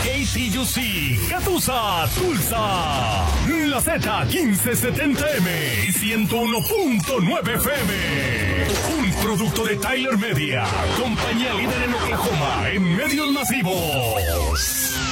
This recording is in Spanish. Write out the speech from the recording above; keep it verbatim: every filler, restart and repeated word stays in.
A T U C, Catuzza, Tulsa. La Z quince setenta M y ciento uno punto nueve F M. Un producto de Tyler Media, compañía líder en Oklahoma en medios masivos.